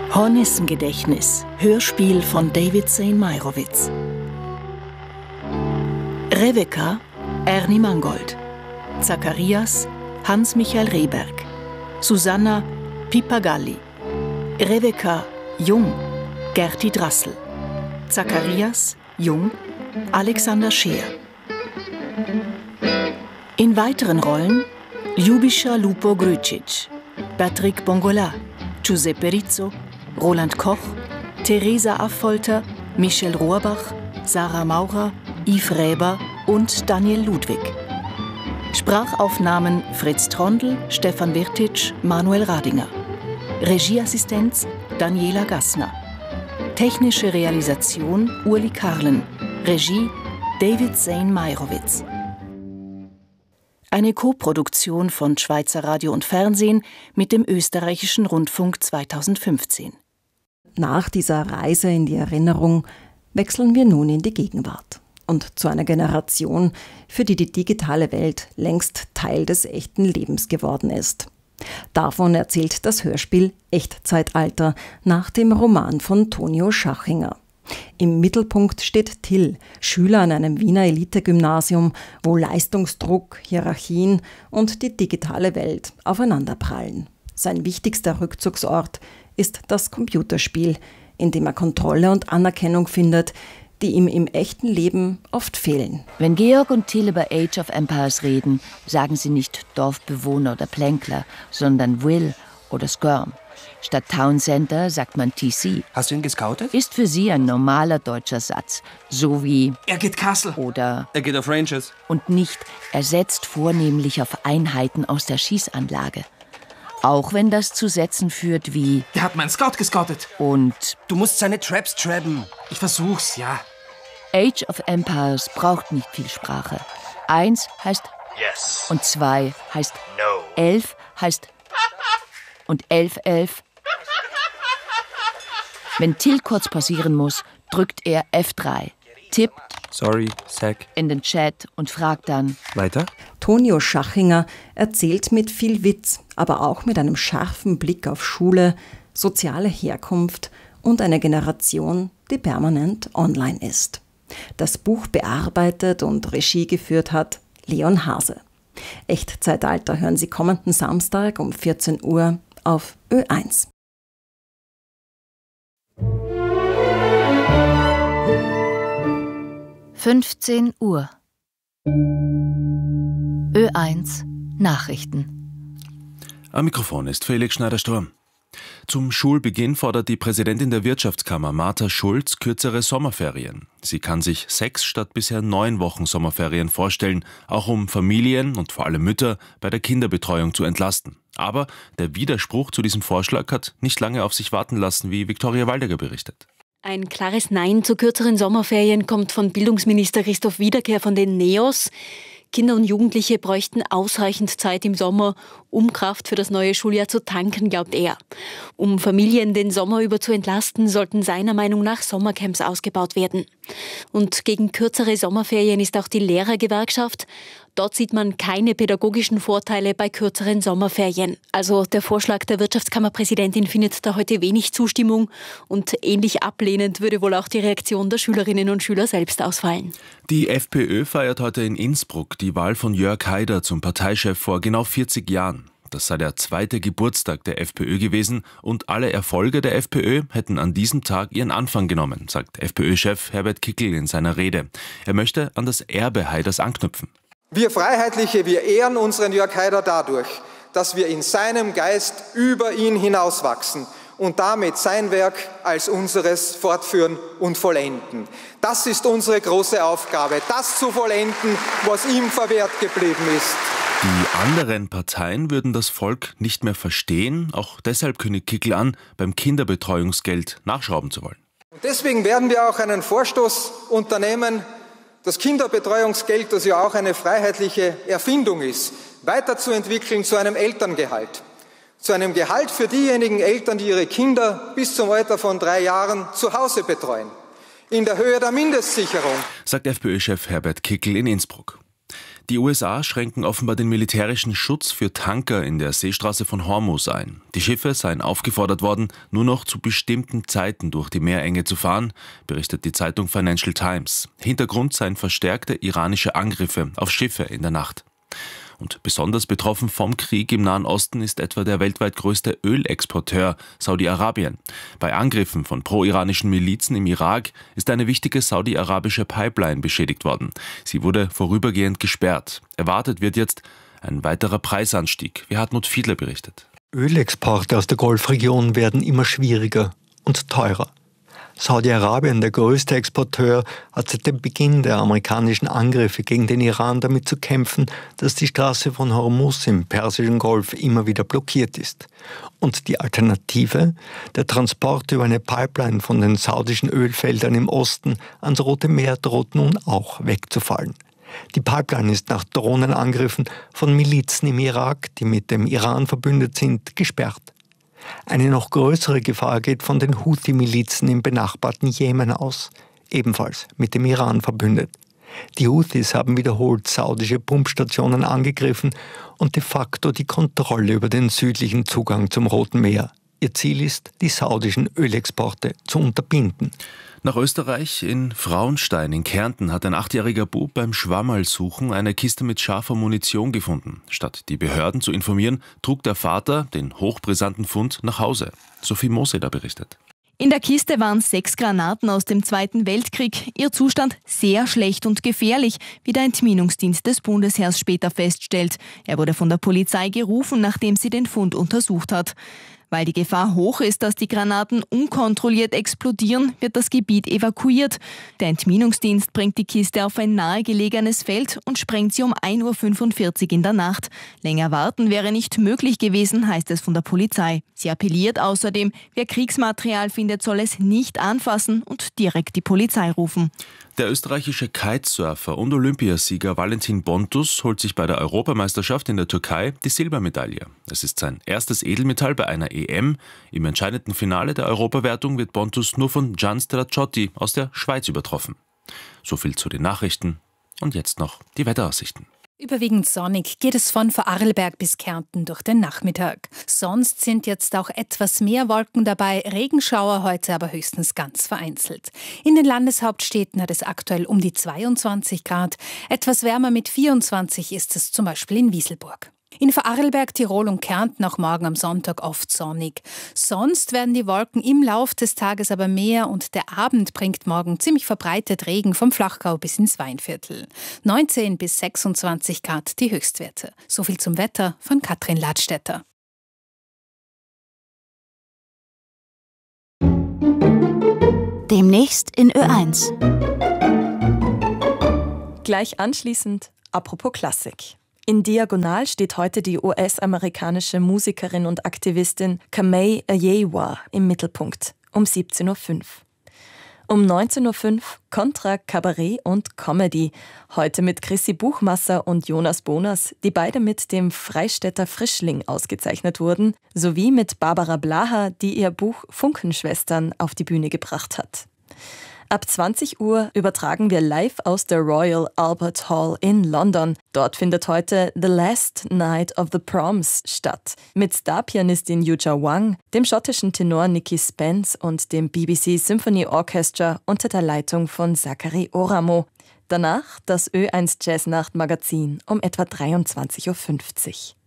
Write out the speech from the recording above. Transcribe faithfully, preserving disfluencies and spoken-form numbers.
Hornissengedächtnis, Hörspiel von David Zane Meyerowitz. Rebecca, Ernie Mangold. Zacharias, Hans-Michael Rehberg. Susanna, Pippa Galli. Rebecca, jung, Gerti Drassel. Zacharias, jung, Alexander Scheer. In weiteren Rollen Ljubischa Lupo Grücic, Patrick Bongola, Giuseppe Rizzo, Roland Koch, Theresa Affolter, Michel Rohrbach, Sarah Maurer, Yves Räber und Daniel Ludwig. Sprachaufnahmen Fritz Trondl, Stefan Wirtitsch, Manuel Radinger. Regieassistenz Daniela Gassner. Technische Realisation Urli Karlen. Regie David Zane Meyerowitz. Eine Koproduktion von Schweizer Radio und Fernsehen mit dem Österreichischen Rundfunk zweitausendfünfzehn. Nach dieser Reise in die Erinnerung wechseln wir nun in die Gegenwart und zu einer Generation, für die die digitale Welt längst Teil des echten Lebens geworden ist. Davon erzählt das Hörspiel Echtzeitalter nach dem Roman von Tonio Schachinger. Im Mittelpunkt steht Till, Schüler an einem Wiener Elitegymnasium, wo Leistungsdruck, Hierarchien und die digitale Welt aufeinanderprallen. Sein wichtigster Rückzugsort ist das Computerspiel, in dem er Kontrolle und Anerkennung findet, die ihm im echten Leben oft fehlen. Wenn Georg und Till über Age of Empires reden, sagen sie nicht Dorfbewohner oder Plänkler, sondern Will oder Skirm. Statt Town Center sagt man T C. Hast du ihn gescoutet? Ist für sie ein normaler deutscher Satz. So wie er geht Kassel. Oder er geht auf Rangers. Und nicht er setzt vornehmlich auf Einheiten aus der Schießanlage. Auch wenn das zu Sätzen führt wie der hat meinen Scout gescoutet. Und du musst seine Traps trabben. Ich versuch's, ja. Age of Empires braucht nicht viel Sprache. Eins heißt yes. Und zwei heißt no. Elf heißt und elf elf. Wenn Till kurz pausieren muss, drückt er F drei, tippt Sorry, Zack in den Chat und fragt dann weiter. Tonio Schachinger erzählt mit viel Witz, aber auch mit einem scharfen Blick auf Schule, soziale Herkunft und eine Generation, die permanent online ist. Das Buch bearbeitet und Regie geführt hat Leon Hase. Echtzeitalter hören Sie kommenden Samstag um vierzehn Uhr auf Ö eins. fünfzehn Uhr. Ö eins Nachrichten. Am Mikrofon ist Felix Schneider-Sturm. Zum Schulbeginn fordert die Präsidentin der Wirtschaftskammer, Martha Schulz, kürzere Sommerferien. Sie kann sich sechs statt bisher neun Wochen Sommerferien vorstellen, auch um Familien und vor allem Mütter bei der Kinderbetreuung zu entlasten. Aber der Widerspruch zu diesem Vorschlag hat nicht lange auf sich warten lassen, wie Viktoria Waldecker berichtet. Ein klares Nein zu kürzeren Sommerferien kommt von Bildungsminister Christoph Wiederkehr von den NEOS. Kinder und Jugendliche bräuchten ausreichend Zeit im Sommer, um Kraft für das neue Schuljahr zu tanken, glaubt er. Um Familien den Sommer über zu entlasten, sollten seiner Meinung nach Sommercamps ausgebaut werden. Und gegen kürzere Sommerferien ist auch die Lehrergewerkschaft. Dort sieht man keine pädagogischen Vorteile bei kürzeren Sommerferien. Also der Vorschlag der Wirtschaftskammerpräsidentin findet da heute wenig Zustimmung und ähnlich ablehnend würde wohl auch die Reaktion der Schülerinnen und Schüler selbst ausfallen. Die FPÖ feiert heute in Innsbruck die Wahl von Jörg Haider zum Parteichef vor genau vierzig Jahren. Das sei der zweite Geburtstag der FPÖ gewesen und alle Erfolge der FPÖ hätten an diesem Tag ihren Anfang genommen, sagt FPÖ-Chef Herbert Kickl in seiner Rede. Er möchte an das Erbe Haiders anknüpfen. Wir Freiheitliche, wir ehren unseren Jörg Haider dadurch, dass wir in seinem Geist über ihn hinauswachsen und damit sein Werk als unseres fortführen und vollenden. Das ist unsere große Aufgabe, das zu vollenden, was ihm verwehrt geblieben ist. Die anderen Parteien würden das Volk nicht mehr verstehen. Auch deshalb kündigt Kickl an, beim Kinderbetreuungsgeld nachschrauben zu wollen. Und deswegen werden wir auch einen Vorstoß unternehmen, das Kinderbetreuungsgeld, das ja auch eine freiheitliche Erfindung ist, weiterzuentwickeln zu einem Elterngehalt. Zu einem Gehalt für diejenigen Eltern, die ihre Kinder bis zum Alter von drei Jahren zu Hause betreuen. In der Höhe der Mindestsicherung, sagt FPÖ-Chef Herbert Kickl in Innsbruck. Die U S A schränken offenbar den militärischen Schutz für Tanker in der Seestraße von Hormuz ein. Die Schiffe seien aufgefordert worden, nur noch zu bestimmten Zeiten durch die Meerenge zu fahren, berichtet die Zeitung Financial Times. Hintergrund seien verstärkte iranische Angriffe auf Schiffe in der Nacht. Und besonders betroffen vom Krieg im Nahen Osten ist etwa der weltweit größte Ölexporteur Saudi-Arabien. Bei Angriffen von pro-iranischen Milizen im Irak ist eine wichtige saudi-arabische Pipeline beschädigt worden. Sie wurde vorübergehend gesperrt. Erwartet wird jetzt ein weiterer Preisanstieg, wie Hartmut Fiedler berichtet. Ölexporte aus der Golfregion werden immer schwieriger und teurer. Saudi-Arabien, der größte Exporteur, hat seit dem Beginn der amerikanischen Angriffe gegen den Iran damit zu kämpfen, dass die Straße von Hormuz im Persischen Golf immer wieder blockiert ist. Und die Alternative, der Transport über eine Pipeline von den saudischen Ölfeldern im Osten ans Rote Meer, droht nun auch wegzufallen. Die Pipeline ist nach Drohnenangriffen von Milizen im Irak, die mit dem Iran verbündet sind, gesperrt. Eine noch größere Gefahr geht von den Houthi-Milizen im benachbarten Jemen aus, ebenfalls mit dem Iran verbündet. Die Houthis haben wiederholt saudische Pumpstationen angegriffen und de facto die Kontrolle über den südlichen Zugang zum Roten Meer. Ihr Ziel ist, die saudischen Ölexporte zu unterbinden. Nach Österreich, in Frauenstein in Kärnten, hat ein achtjähriger Bub beim Schwammerlsuchen eine Kiste mit scharfer Munition gefunden. Statt die Behörden zu informieren, trug der Vater den hochbrisanten Fund nach Hause. Sophie Moseder berichtet. In der Kiste waren sechs Granaten aus dem Zweiten Weltkrieg. Ihr Zustand sehr schlecht und gefährlich, wie der Entminungsdienst des Bundesheers später feststellt. Er wurde von der Polizei gerufen, nachdem sie den Fund untersucht hat. Weil die Gefahr hoch ist, dass die Granaten unkontrolliert explodieren, wird das Gebiet evakuiert. Der Entminungsdienst bringt die Kiste auf ein nahegelegenes Feld und sprengt sie um ein Uhr fünfundvierzig in der Nacht. Länger warten wäre nicht möglich gewesen, heißt es von der Polizei. Sie appelliert außerdem, wer Kriegsmaterial findet, soll es nicht anfassen und direkt die Polizei rufen. Der österreichische Kitesurfer und Olympiasieger Valentin Bontus holt sich bei der Europameisterschaft in der Türkei die Silbermedaille. Es ist sein erstes Edelmetall bei einer E M. Im entscheidenden Finale der Europawertung wird Bontus nur von Gian Straciotti aus der Schweiz übertroffen. So viel zu den Nachrichten. Und jetzt noch die Wetteraussichten. Überwiegend sonnig geht es von Vorarlberg bis Kärnten durch den Nachmittag. Sonst sind jetzt auch etwas mehr Wolken dabei, Regenschauer heute aber höchstens ganz vereinzelt. In den Landeshauptstädten hat es aktuell um die zweiundzwanzig Grad. Etwas wärmer mit vierundzwanzig ist es zum Beispiel in Wieselburg. In Vorarlberg, Tirol und Kärnten auch morgen am Sonntag oft sonnig. Sonst werden die Wolken im Lauf des Tages aber mehr und der Abend bringt morgen ziemlich verbreitet Regen vom Flachgau bis ins Weinviertel. neunzehn bis sechsundzwanzig Grad die Höchstwerte. So viel zum Wetter von Katrin Ladstätter. Demnächst in Ö eins. Gleich anschließend apropos Klassik. In Diagonal steht heute die U S-amerikanische Musikerin und Aktivistin Kamei Ayewa im Mittelpunkt um siebzehn Uhr fünf. Um neunzehn Uhr fünf Contra, Kabarett und Comedy. Heute mit Chrissy Buchmasser und Jonas Bonas, die beide mit dem Freistädter Frischling ausgezeichnet wurden, sowie mit Barbara Blaha, die ihr Buch Funkenschwestern auf die Bühne gebracht hat. Ab zwanzig Uhr übertragen wir live aus der Royal Albert Hall in London. Dort findet heute The Last Night of the Proms statt. Mit Starpianistin Yuja Wang, dem schottischen Tenor Nicky Spence und dem B B C Symphony Orchestra unter der Leitung von Zachary Oramo. Danach das Ö eins Jazznacht Magazin um etwa dreiundzwanzig Uhr fünfzig.